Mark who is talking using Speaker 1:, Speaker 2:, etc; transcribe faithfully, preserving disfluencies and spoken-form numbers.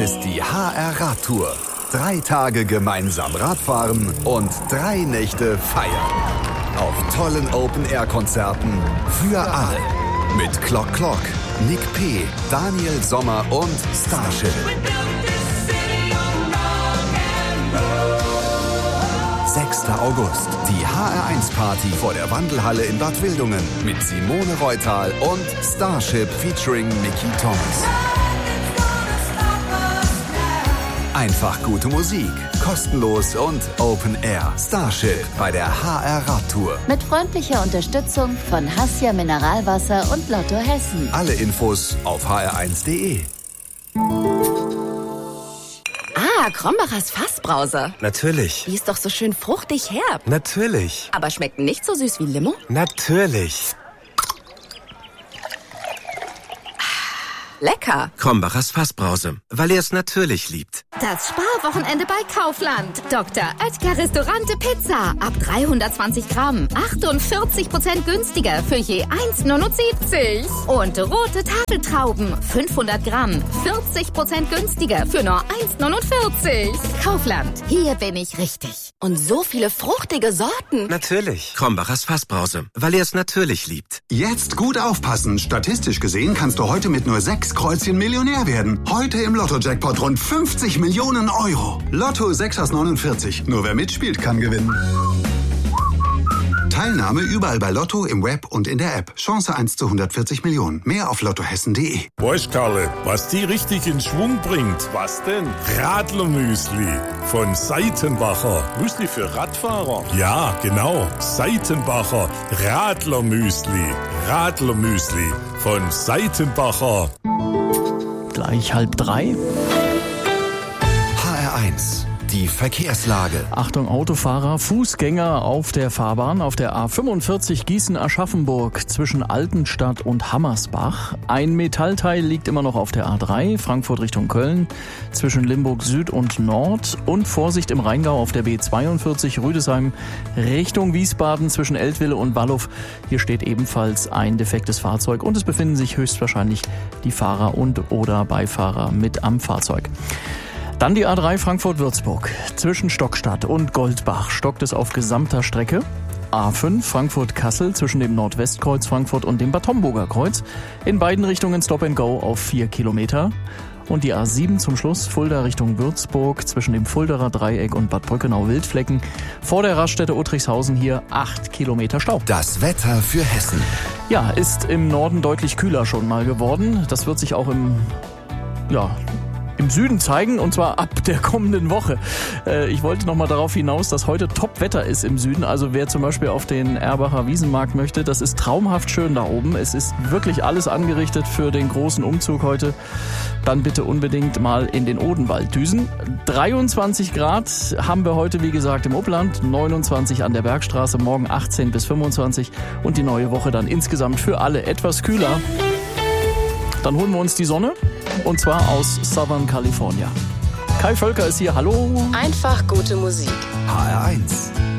Speaker 1: ist die H R Radtour. Drei Tage gemeinsam Radfahren und drei Nächte feiern. Auf tollen Open-Air-Konzerten für alle. Mit Clock Clock, Nick P., Daniel Sommer und Starship. sechster August, die H R eins Party vor der Wandelhalle in Bad Wildungen mit Simone Reutal und Starship featuring Mickey Thomas. Einfach gute Musik, kostenlos und Open Air. Starship bei der H R Radtour.
Speaker 2: Mit freundlicher Unterstützung von Hassia Mineralwasser und Lotto Hessen.
Speaker 1: Alle Infos auf h r eins punkt d e.
Speaker 3: Ah, Krombacher Fassbrause.
Speaker 4: Natürlich.
Speaker 3: Die ist doch so schön fruchtig herb.
Speaker 4: Natürlich.
Speaker 3: Aber schmeckt nicht so süß wie Limo?
Speaker 4: Natürlich.
Speaker 3: Lecker.
Speaker 4: Krombachers Fassbrause, weil er es natürlich liebt.
Speaker 5: Das Sparwochenende bei Kaufland. Doktor Oetker Restaurante Pizza. Ab dreihundertzwanzig Gramm. achtundvierzig Prozent günstiger für je eins neunundsiebzig. Und rote Tafeltrauben. fünfhundert Gramm. vierzig Prozent günstiger für nur eins neunundvierzig. Kaufland. Hier bin ich richtig.
Speaker 3: Und so viele fruchtige Sorten.
Speaker 4: Natürlich. Krombachers Fassbrause, weil er es natürlich liebt.
Speaker 6: Jetzt gut aufpassen. Statistisch gesehen kannst du heute mit nur sechs Kreuzchen Millionär werden. Heute im Lotto-Jackpot rund fünfzig Millionen Euro. Lotto sechs aus neunundvierzig. Nur wer mitspielt, kann gewinnen. Teilnahme überall bei Lotto, im Web und in der App. Chance eins zu hundertvierzig Millionen. Mehr auf lottohessen punkt de.
Speaker 7: Weißt Karle, was die richtig in Schwung bringt? Was denn? Radlermüsli von Seitenbacher. Müsli für Radfahrer? Ja, genau. Seitenbacher Radlermüsli. Radlermüsli von Seitenbacher.
Speaker 8: Gleich halb drei.
Speaker 1: H R eins. Die Verkehrslage.
Speaker 8: Achtung Autofahrer, Fußgänger auf der Fahrbahn auf der A fünfundvierzig Gießen-Aschaffenburg zwischen Altenstadt und Hammersbach. Ein Metallteil liegt immer noch auf der A drei, Frankfurt Richtung Köln, zwischen Limburg Süd und Nord. Und Vorsicht im Rheingau auf der B zweiundvierzig Rüdesheim Richtung Wiesbaden zwischen Eltville und Wallow. Hier steht ebenfalls ein defektes Fahrzeug und es befinden sich höchstwahrscheinlich die Fahrer und oder Beifahrer mit am Fahrzeug. Dann die A drei Frankfurt-Würzburg. Zwischen Stockstadt und Goldbach stockt es auf gesamter Strecke. A fünf Frankfurt-Kassel zwischen dem Nordwestkreuz Frankfurt und dem Bad Homburger Kreuz. In beiden Richtungen Stop and Go auf vier Kilometer. Und die A sieben zum Schluss Fulda Richtung Würzburg zwischen dem Fulderer Dreieck und Bad Brückenau-Wildflecken. Vor der Raststätte Uttrichshausen hier acht Kilometer Stau.
Speaker 1: Das Wetter für Hessen.
Speaker 8: Ja, ist im Norden deutlich kühler schon mal geworden. Das wird sich auch im, ja... im Süden zeigen, und zwar ab der kommenden Woche. Äh, ich wollte noch mal darauf hinaus, dass heute Top-Wetter ist im Süden. Also wer zum Beispiel auf den Erbacher Wiesenmarkt möchte, das ist traumhaft schön da oben. Es ist wirklich alles angerichtet für den großen Umzug heute. Dann bitte unbedingt mal in den Odenwald düsen. dreiundzwanzig Grad haben wir heute, wie gesagt, im Upland, neunundzwanzig an der Bergstraße, morgen achtzehn bis fünfundzwanzig und die neue Woche dann insgesamt für alle etwas kühler. Dann holen wir uns die Sonne, und zwar aus Southern California. Kai Völker ist hier, hallo.
Speaker 3: Einfach gute Musik.
Speaker 1: H R eins.